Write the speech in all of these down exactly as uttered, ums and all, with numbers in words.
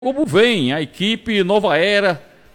Como vem a equipe Nova Era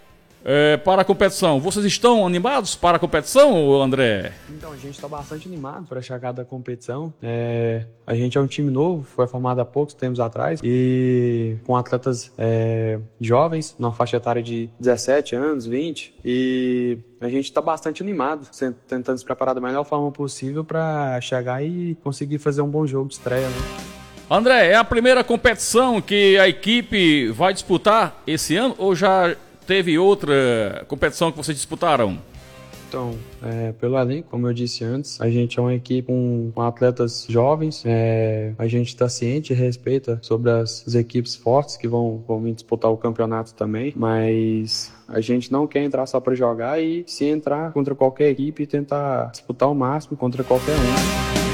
é, para a competição? Vocês estão animados para a competição, André? Então, a gente está bastante animado para a chegada da competição. É, a gente é um time novo, foi formado há poucos tempos atrás e com atletas é, jovens, na faixa etária de dezessete anos, vinte, e a gente está bastante animado, tentando se preparar da melhor forma possível para chegar e conseguir fazer um bom jogo de estreia, né? André, é a primeira competição que a equipe vai disputar esse ano ou já teve outra competição que vocês disputaram? Então, é, pelo elenco, como eu disse antes, a gente é uma equipe com, com atletas jovens, é, a gente está ciente e respeita sobre as, as equipes fortes que vão, vão vir disputar o campeonato também, mas a gente não quer entrar só para jogar e se entrar contra qualquer equipe tentar disputar o máximo contra qualquer um.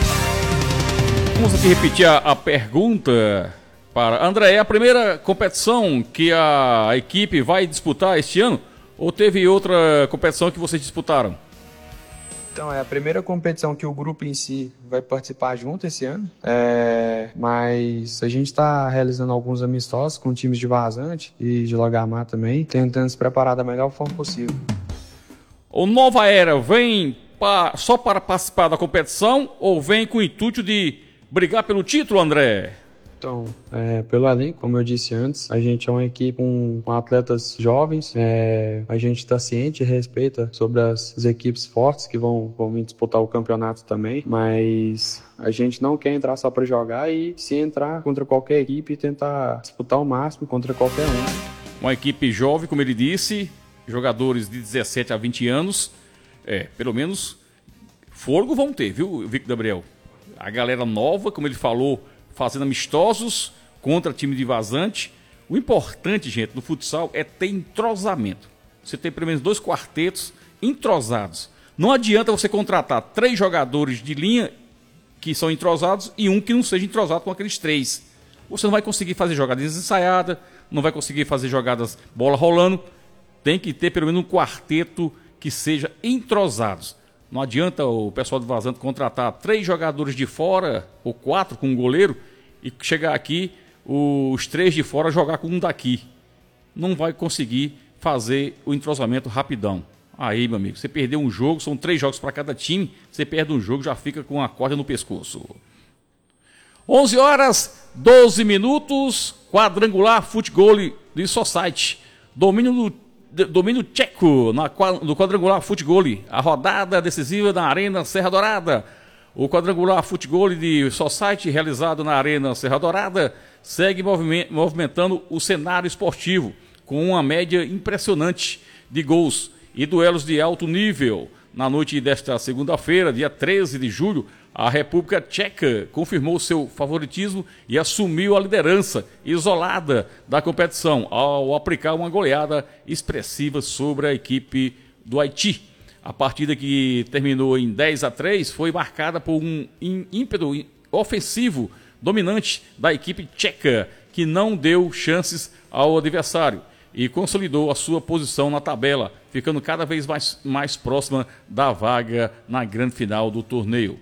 Vamos aqui repetir a, a pergunta para André. É a primeira competição que a, a equipe vai disputar este ano? Ou teve outra competição que vocês disputaram? Então, é a primeira competição que o grupo em si vai participar junto esse ano. É, mas a gente está realizando alguns amistosos com times de Vazante e de Lagamar também, tentando se preparar da melhor forma possível. O Nova Era vem pa, só para participar da competição ou vem com o intuito de brigar pelo título, André? Então, é, pelo elenco, como eu disse antes, a gente é uma equipe com, com atletas jovens, é, a gente está ciente e respeita sobre as, as equipes fortes que vão, vão vir disputar o campeonato também, mas a gente não quer entrar só para jogar e se entrar contra qualquer equipe tentar disputar o máximo contra qualquer um. Uma equipe jovem, como ele disse, jogadores de dezessete a vinte anos, é, pelo menos fôlego vão ter, viu, Victor Gabriel? A galera nova, como ele falou, fazendo amistosos contra time de Vazante. O importante, gente, no futsal é ter entrosamento. Você tem pelo menos dois quartetos entrosados. Não adianta você contratar três jogadores de linha que são entrosados e um que não seja entrosado com aqueles três. Você não vai conseguir fazer jogadas ensaiadas, não vai conseguir fazer jogadas bola rolando. Tem que ter pelo menos um quarteto que seja entrosados. Não adianta o pessoal do Vazante contratar três jogadores de fora, ou quatro com um goleiro, e chegar aqui, os três de fora jogar com um daqui. Não vai conseguir fazer o entrosamento rapidão. Aí, meu amigo, você perdeu um jogo, são três jogos para cada time, você perde um jogo, já fica com a corda no pescoço. onze horas, doze minutos, quadrangular futebol de Society. Domínio do Domínio tcheco na, no quadrangular futebol, a rodada decisiva na Arena Serra Dourada. O quadrangular futebol de Society, realizado na Arena Serra Dourada, segue movimentando o cenário esportivo, com uma média impressionante de gols e duelos de alto nível. Na noite desta segunda-feira, dia treze de julho, a República Tcheca confirmou seu favoritismo e assumiu a liderança isolada da competição ao aplicar uma goleada expressiva sobre a equipe do Haiti. A partida, que terminou em dez a três, foi marcada por um ímpeto ofensivo dominante da equipe tcheca, que não deu chances ao adversário e consolidou a sua posição na tabela, ficando cada vez mais, mais próxima da vaga na grande final do torneio.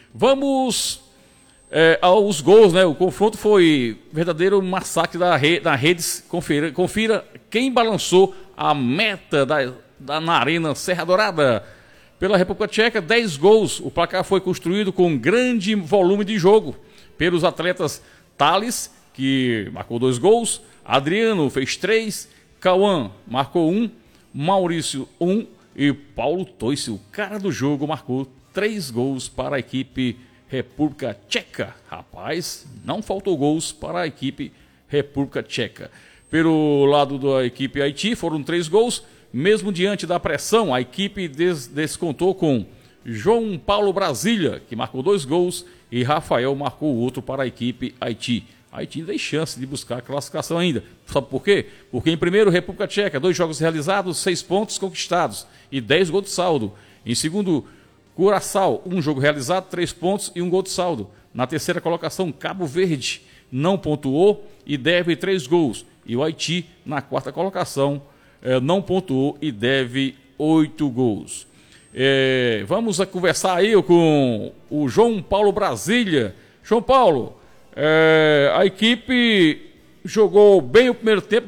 Vamos é, aos gols, né? O confronto foi verdadeiro massacre da rede, da redes. Confira, confira quem balançou a meta da, da, na Arena Serra Dourada. Pela República Tcheca, dez gols. O placar foi construído com grande volume de jogo pelos atletas Thales, que marcou dois gols, Adriano fez três, Cauã marcou um, Maurício um e Paulo Toice, o cara do jogo, marcou três gols para a equipe República Tcheca. Rapaz, não faltou gols para a equipe República Tcheca. Pelo lado da equipe Haiti, foram três gols. Mesmo diante da pressão, a equipe des descontou com João Paulo Brasília, que marcou dois gols, e Rafael marcou outro para a equipe Haiti. A Haiti tem chance de buscar a classificação ainda. Sabe por quê? Porque em primeiro, República Tcheca, dois jogos realizados, seis pontos conquistados e dez gols de saldo. Em segundo, Curaçao, um jogo realizado, três pontos e um gol de saldo. Na terceira colocação, Cabo Verde não pontuou e deve três gols. E o Haiti, na quarta colocação, eh, não pontuou e deve oito gols. Eh, vamos a conversar aí com o João Paulo Brasília. João Paulo, eh, a equipe jogou bem o primeiro tempo,